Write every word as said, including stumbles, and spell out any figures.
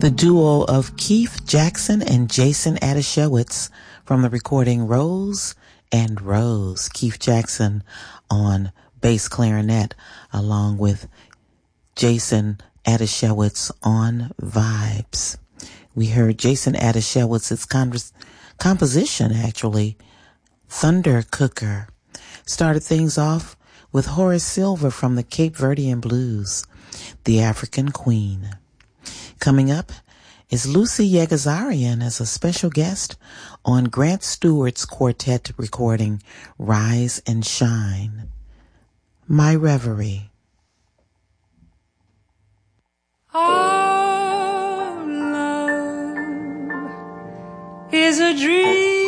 The duo of Keith Jackson and Jason Adashewitz from the recording Rose and Rose. Keith Jackson on bass clarinet along with Jason Adashewitz on vibes. We heard Jason Adashewitz's convers- composition, actually, Thunder Cooker. Started things off with Horace Silver from the Cape Verdean Blues, The African Queen. Coming up is Lucy Yegazarian as a special guest on Grant Stewart's quartet recording Rise and Shine. My Reverie. Our love is a dream